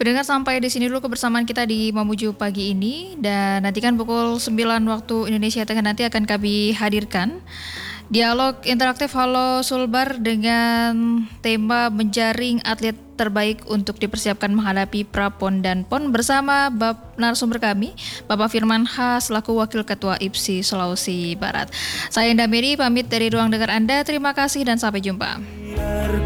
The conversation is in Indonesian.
Pendengar, sampai di sini dulu kebersamaan kita di Mamuju pagi ini, dan nantikan pukul 9 waktu Indonesia Tengah nanti akan kami hadirkan dialog interaktif Halo Sulbar dengan tema menjaring atlet terbaik untuk dipersiapkan menghadapi Prapon dan PON bersama narasumber kami, Bapak Firman H selaku Wakil Ketua IPSI Sulawesi Barat. Saya Indah Meri pamit dari ruang dengar Anda. Terima kasih dan sampai jumpa.